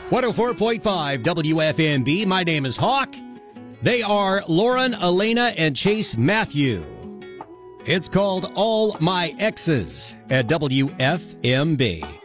104.5 WFMB. My name is Hawk. They are Lauren, Elena, and Chase Matthew. It's called All My Exes at WFMB.